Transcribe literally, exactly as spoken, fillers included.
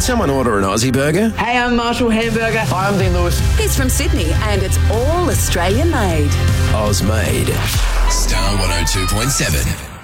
someone order an Aussie burger? Hey, I'm Marshall Hamburger. Hi, I'm Dean Lewis. He's from Sydney and it's all Australian made. Oz made. Star one oh two point seven.